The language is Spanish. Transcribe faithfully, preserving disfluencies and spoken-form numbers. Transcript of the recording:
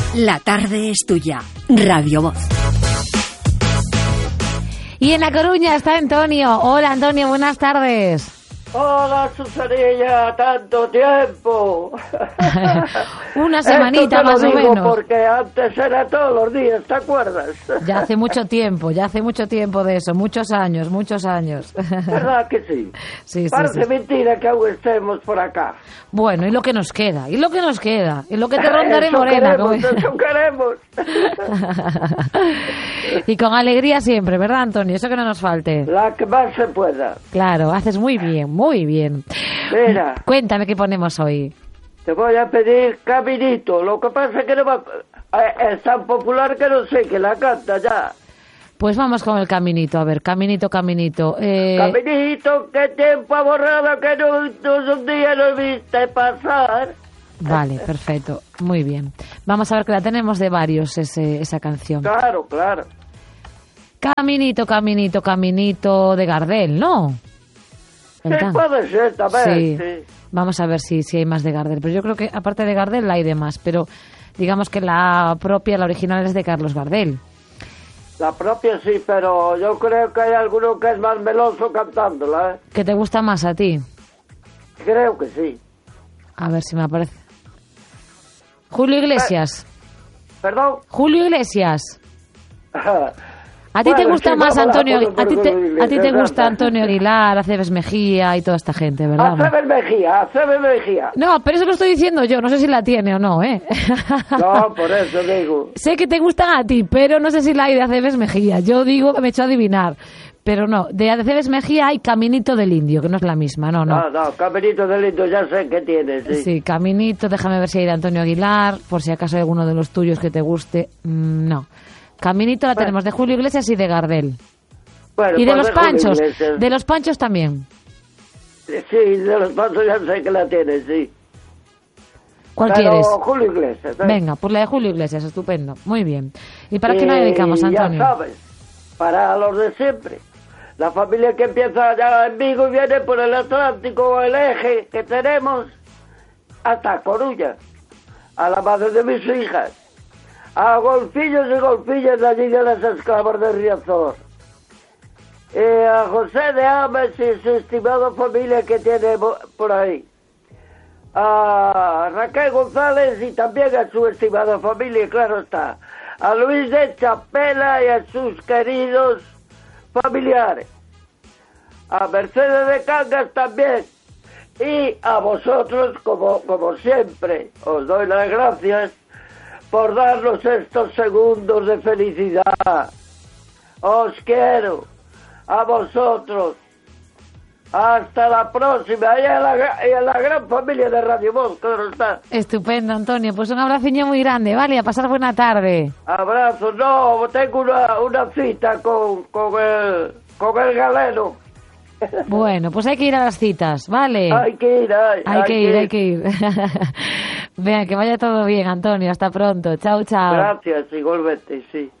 La tarde es tuya. Radio Voz. Y en La Coruña está Antonio. Hola, Antonio, buenas tardes. Hola, Susanilla, tanto tiempo. Una semanita más o menos. Porque antes era todos los días, ¿te acuerdas? Ya hace mucho tiempo, ya hace mucho tiempo de eso, muchos años, muchos años. ¿Verdad que sí? Sí, sí, Parece sí. mentira que aún estemos por acá. Bueno, y lo que nos queda, y lo que nos queda, y lo que te rondaré Eso morena. queremos, eso queremos. Y con alegría siempre, ¿verdad, Antonio? Eso que no nos falte. La que más se pueda. Claro, haces muy bien, muy bien. Mira, Cuéntame qué ponemos hoy. te voy a pedir Caminito. Lo que pasa es que no va... eh, es tan popular que no sé, que la canta ya. Pues vamos con el caminito, a ver, caminito, caminito. Eh... Caminito, qué tiempo ha borrado que no, no, un día no viste pasar. Vale, perfecto, muy bien. Vamos a ver que la tenemos de varios, ese, esa canción. Claro, claro. Caminito, caminito, caminito de Gardel, ¿no? Sí, ¿Verdad? puede ser también, Sí. sí. Vamos a ver si, si hay más de Gardel. Pero yo creo que aparte de Gardel hay de más. Pero digamos que la propia, la original es de Carlos Gardel. La propia sí, pero yo creo que hay alguno que es más meloso cantándola, ¿eh? ¿Qué te gusta más a ti? Creo que sí. A ver si me aparece. Julio Iglesias. ¿Perdón? Julio Iglesias. ¿A ti Bueno, te gusta sí, más vamos a Antonio? poner por ¿A ti te, Julio a ti te Iglesias, gusta anda. Antonio Aguilar, Aceves Mejía y toda esta gente, ¿verdad? Aceves Mejía, Aceves Mejía. No, pero eso que lo estoy diciendo yo, no sé si la tiene o no, ¿eh? No, por eso digo. Sé que te gustan a ti, pero no sé si la hay de Aceves Mejía. Yo digo que me he hecho adivinar. Pero no, de Aceves Mejía hay Caminito del Indio, que no es la misma, no, no. No, no, Caminito del Lindo ya sé que tiene, sí. Sí, Caminito, déjame ver si hay de Antonio Aguilar, por si acaso hay alguno de los tuyos que te guste. Mm, no. Caminito la Bueno. tenemos de Julio Iglesias y de Gardel. Bueno, Y de pues los Julio Panchos, Iglesias. de los Panchos también. Sí, de los Panchos ya sé que la tiene, sí. ¿Cuál Pero quieres? Julio Iglesias, ¿eh? Venga, pues la de Julio Iglesias, estupendo. Muy bien. ¿Y para qué Y la dedicamos, Antonio? Ya sabes, para los de siempre. La familia que empieza ya en Vigo y viene por el Atlántico, el eje que tenemos, hasta Coruña. A la madre de mis hijas. A golfillos y golfillas de allí de las esclavas de Riazor. Eh, a José de Ames y su estimada familia que tiene bo- por ahí. A Raquel González y también a su estimada familia, claro está. A Luis de Chapela y a sus queridos familiares. A Mercedes de Cangas también. Y a vosotros, como, como siempre, os doy las gracias por darnos estos segundos de felicidad. Os quiero. A vosotros. Hasta la próxima. Y a la, y a la gran familia de Radio Voz, claro está. Estupendo, Antonio. Pues un abraciño muy grande, ¿vale? A pasar buena tarde. Abrazo. No, tengo una, una cita con, con, el, con el galeno. Bueno, pues hay que ir a las citas, ¿vale? Hay que ir, hay, Hay que ir, hay que ir. Vean, que vaya todo bien, Antonio. Hasta pronto. Chao, chao. Gracias, igualmente, sí.